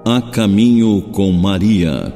A Caminho com Maria.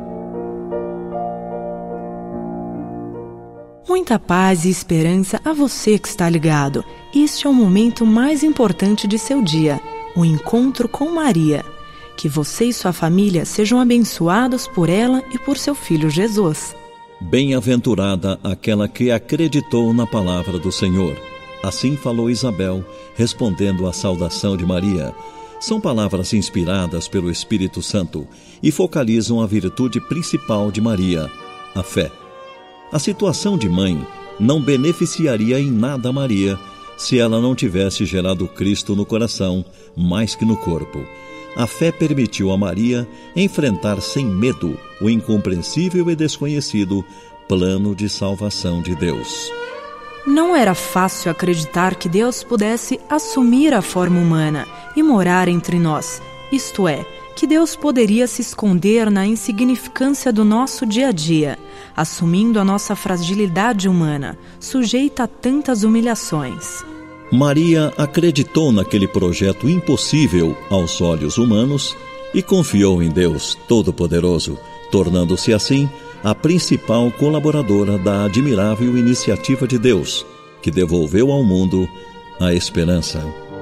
Muita paz e esperança a você que está ligado. Este é o momento mais importante de seu dia, o encontro com Maria. Que você e sua família sejam abençoados por ela e por seu filho Jesus. Bem-aventurada aquela que acreditou na palavra do Senhor. Assim falou Isabel, respondendo à saudação de Maria. São palavras inspiradas pelo Espírito Santo e focalizam a virtude principal de Maria, a fé. A situação de mãe não beneficiaria em nada Maria se ela não tivesse gerado Cristo no coração mais que no corpo. A fé permitiu a Maria enfrentar sem medo o incompreensível e desconhecido plano de salvação de Deus. Não era fácil acreditar que Deus pudesse assumir a forma humana e morar entre nós, isto é, que Deus poderia se esconder na insignificância do nosso dia a dia, assumindo a nossa fragilidade humana, sujeita a tantas humilhações. Maria acreditou naquele projeto impossível aos olhos humanos e confiou em Deus Todo-Poderoso, tornando-se assim a principal colaboradora da admirável iniciativa de Deus, que devolveu ao mundo a esperança.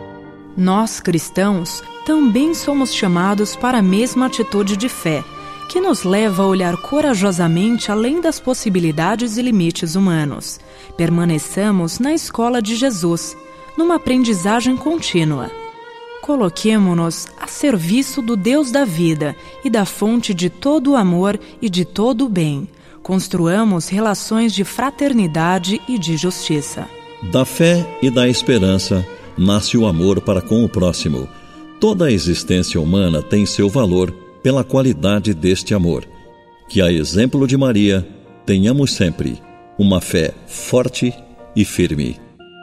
Nós, cristãos, também somos chamados para a mesma atitude de fé, que nos leva a olhar corajosamente além das possibilidades e limites humanos. Permaneçamos na escola de Jesus, numa aprendizagem contínua. Coloquemo-nos a serviço do Deus da vida e da fonte de todo o amor e de todo o bem. Construamos relações de fraternidade e de justiça. Da fé e da esperança nasce o amor para com o próximo. Toda a existência humana tem seu valor pela qualidade deste amor. Que, a exemplo de Maria, tenhamos sempre uma fé forte e firme.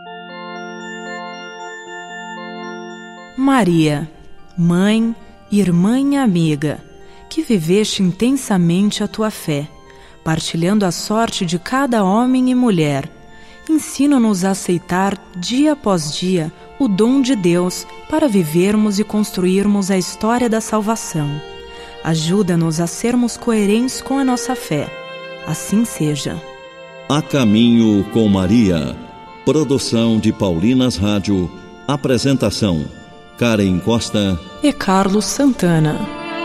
Maria, mãe, irmã e amiga, que viveste intensamente a tua fé, partilhando a sorte de cada homem e mulher, ensina-nos a aceitar dia após dia o dom de Deus para vivermos e construirmos a história da salvação. Ajuda-nos a sermos coerentes com a nossa fé. Assim seja. A Caminho com Maria. Produção de Paulinas Rádio. Apresentação: Karen Costa e Carlos Santana.